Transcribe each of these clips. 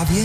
Právě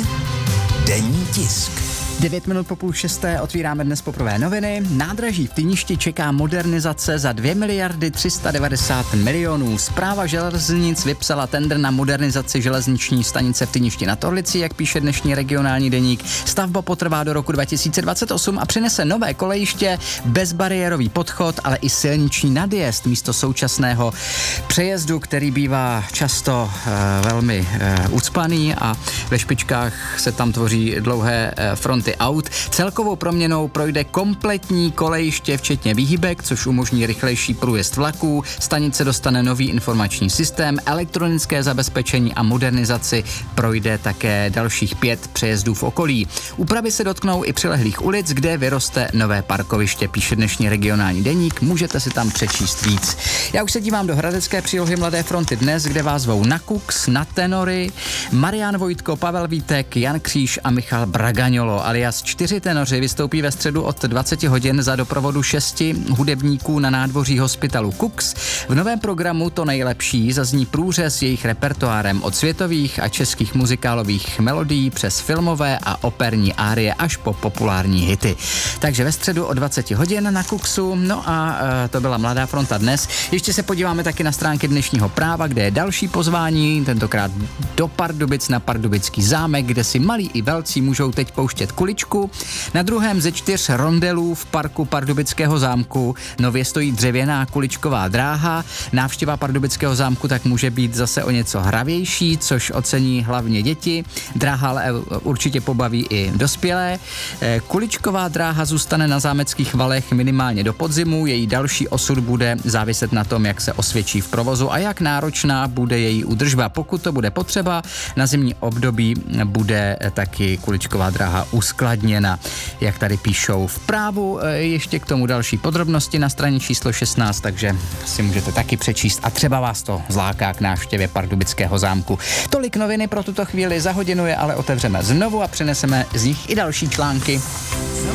denní tisk. 9 minut po půl šesté otvíráme dnes poprvé noviny. Nádraží v Tyništi čeká modernizace za 2 miliardy 390 milionů. Správa železnic vypsala tendr na modernizaci železniční stanice v Tyništi nad Orlicí, jak píše dnešní regionální deník. Stavba potrvá do roku 2028 a přinese nové kolejiště, bezbariérový podchod, ale i silniční nadjezd místo současného přejezdu, který bývá často velmi ucpaný a ve špičkách se tam tvoří dlouhé fronty aut. Celkovou proměnou projde kompletní kolejiště, včetně výhybek, což umožní rychlejší průjezd vlaků. Stanice dostane nový informační systém, elektronické zabezpečení a modernizaci projde také dalších 5 přejezdů v okolí. Úpravy se dotknou i přilehlých ulic, kde vyroste nové parkoviště, píše dnešní regionální deník. Můžete si tam přečíst víc. Já už se dívám do hradecké přílohy Mladé fronty dnes, kde vás zvou na Kux, na tenory, Marian Vojtko, Pavel Vítek, Jan Kříž a Michal Bragaňolo, alias 4 tenoři, vystoupí ve středu od 20 hodin za doprovodu 6 hudebníků na nádvoří hospitalu Kux. V novém programu To nejlepší zazní průřez jejich repertoárem od světových a českých muzikálových melodií přes filmové a operní árie až po populární hity. Takže ve středu od 20 hodin na Kuxu. No a to byla Mladá fronta dnes. Ještě se podíváme taky na stránky dnešního Práva, kde je další pozvání, tentokrát do Pardubic na Pardubický zámek, kde si malí i velcí můžou teď pouštět kuličku. Na druhém ze 4 rondelů v parku Pardubického zámku nově stojí dřevěná kuličková dráha. Návštěva Pardubického zámku tak může být zase o něco hravější, což ocení hlavně děti. Dráha ale určitě pobaví i dospělé. Kuličková dráha zůstane na zámeckých valech minimálně do podzimu. Její další osud bude záviset na tom, jak se osvědčí v provozu a jak náročná bude její údržba. Pokud to bude potřeba, na zimní období bude taky kuličková dráha uskladněna, jak tady píšou v Právu. Ještě k tomu další podrobnosti na straně číslo 16, takže si můžete taky přečíst a třeba vás to zláká k návštěvě Pardubického zámku. Tolik noviny pro tuto chvíli, za hodinu je ale otevřeme znovu a přineseme z nich i další články.